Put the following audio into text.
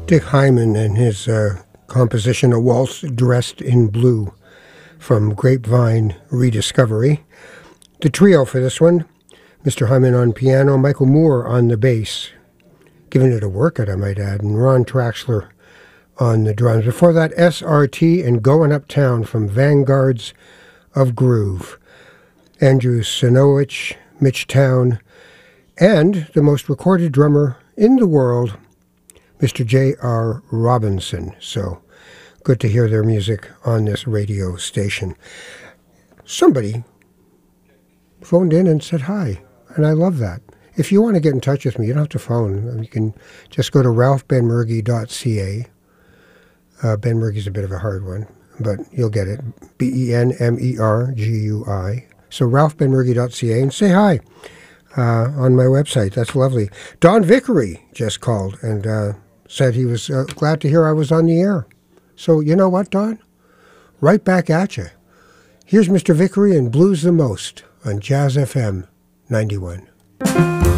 Dick Hyman and his composition A Waltz Dressed in Blue from Grapevine Rediscovery. The trio for this one, Mr. Hyman on piano, Michael Moore on the bass, giving it a workout, I might add, and Ron Traxler on the drums. Before that, SRT and Going Uptown from Vanguards of Groove. Andrew Sinowich, Mitch Town, and the most recorded drummer in the world, Mr. J.R. Robinson. So good to hear their music on this radio station. Somebody phoned in and said hi, and I love that. If you want to get in touch with me, you don't have to phone. You can just go to ralphbenmergy.ca. Ben Mergy's a bit of a hard one, but you'll get it. BenMergui. So ralphbenmergy.ca, and say hi on my website. That's lovely. Don Vickery just called and said he was glad to hear I was on the air. So you know what, Don? Right back at you. Here's Mr. Vickery and Blues the Most on Jazz FM 91.